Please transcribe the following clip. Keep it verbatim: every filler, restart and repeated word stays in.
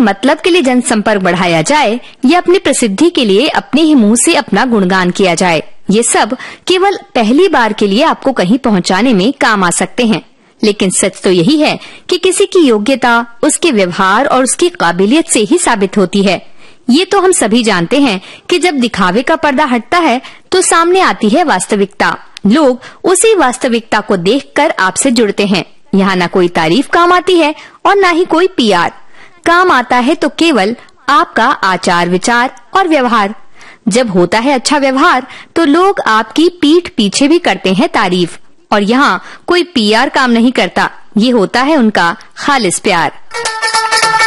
मतलब के लिए जनसंपर्क बढ़ाया जाए या अपनी प्रसिद्धि के लिए अपने ही मुंह से अपना गुणगान किया जाए, ये सब केवल पहली बार के लिए आपको कहीं पहुंचाने में काम आ सकते हैं। लेकिन सच तो यही है कि किसी की योग्यता उसके व्यवहार और उसकी काबिलियत से ही साबित होती है। ये तो हम सभी जानते हैं कि जब दिखावे का पर्दा हटता है तो सामने आती है वास्तविकता। लोग उसी वास्तविकता को देखकर आपसे जुड़ते हैं। यहाँ ना कोई तारीफ काम आती है और ना ही कोई पीआर काम आता है, तो केवल आपका आचार विचार और व्यवहार। जब होता है अच्छा व्यवहार तो लोग आपकी पीठ पीछे भी करते हैं तारीफ, और यहाँ कोई पीआर काम नहीं करता, ये होता है उनका खालिस प्यार।